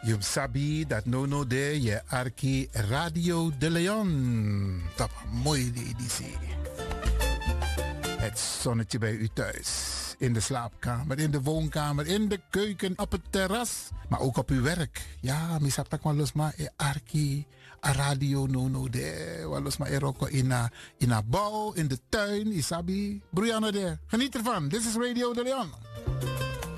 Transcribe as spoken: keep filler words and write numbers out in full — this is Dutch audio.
Je sabi dat no no de je arki Radio de Leon. Dat was mooi die editie. Het zonnetje bij u thuis. In de slaapkamer, in de woonkamer, in de keuken, op het terras. Maar ook op uw werk. Ja, misap tak maar los maar e arki. A radio no no de. Walos maar eroko in a, in a bouw, in de tuin, isabi. Broeiano de. Geniet ervan. Dit is Radio de Leon.